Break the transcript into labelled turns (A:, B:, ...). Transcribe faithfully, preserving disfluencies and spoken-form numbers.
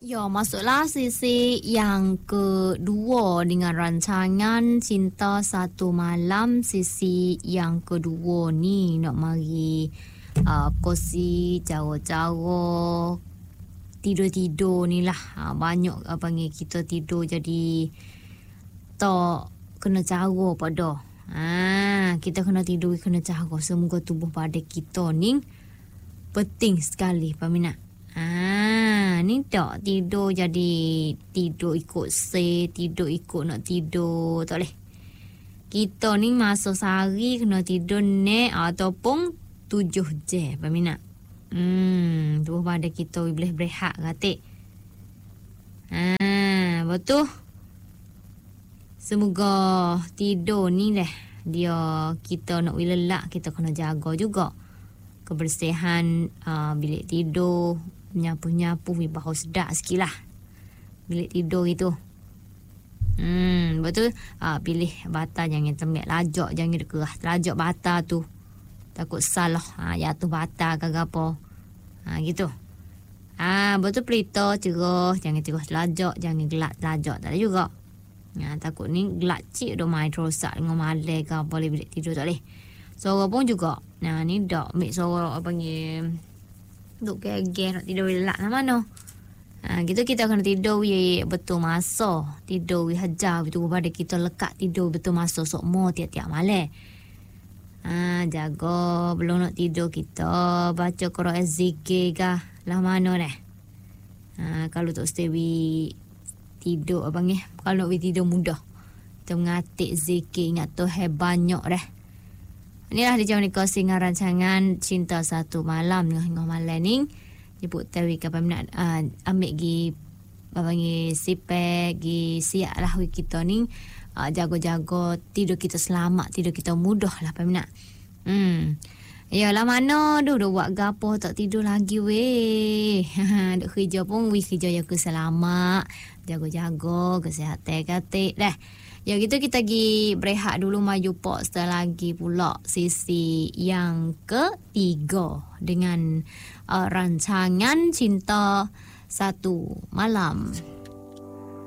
A: Ya, masuklah sesi yang kedua dengan rancangan Cinta Satu Malam. Sesi yang kedua ni nak mari uh, kosi cara-cara tidur-tidur ni lah. Ha, banyak uh, panggil kita tidur jadi tak kena cara pada. Ha, kita kena tidur kena cara. Semoga tubuh pada kita ni penting sekali peminat. Ah, ni tak tidur jadi tidur ikut se, tidur ikut nak tidur, tak boleh. Kita ni masa sehari kena tidur nek ataupun tujuh jam, peminat. Hmm, tubuh pada kita boleh berehat katik. Ah, betul. Semoga tidur ni dah dia kita nak lelak kita kena jaga juga. Kebersihan uh, bilik tidur, nyapu-nyapu bau sedap sikit lah bilik tidur itu. Hmm, betul. Ah, pilih bata jangan tembak lajak, jangan kerah lajak bata tu. Takut salah. Ah, jatuh bata ke apa. Ah, gitu. Ah, betul pelita cerah, jangan cerah lajak, jangan gelak lajak tak ada juga. Ah, takut ni gelak cik dah main rosak dengan malai ke apa boleh bilik tidur tak boleh. Suara pun juga. Nah, ni dak ambil suara apa panggil duk geger nak tidur lelak lah mana. Ha, gitu kita kena tidur we betul masa. Tidur we hajar betul pada kita lekat tidur betul masa sok mo tiap-tiap malam. Ha, jaga belum nak tidur kita baca Quran zikir kah lah mana dah. Ha, kalau tak stay we tidur apa panggil kalau nak we tidur mudah. Kita mengatik zikir ingat Tuhan banyak dah. Inilah dia jawab nikah singa rancangan Cinta Satu Malam dengan malam ni. Jemput tahu kapan nak uh, ambil gi babangi sipek gi siap lah kita ni uh, jaga-jaga tidur kita selamat, tidur kita mudah lah peminat. Hmm. Yalah mana dah dah buat gapo tak tidur lagi weh. Duk kerja pun we kerja yang ke selamat, jaga-jaga kesihatan katik dah. Ya gitu kita pergi berehat dulu maju pok setelah lagi pula sesi yang ketiga dengan uh, rancangan Cinta Satu Malam.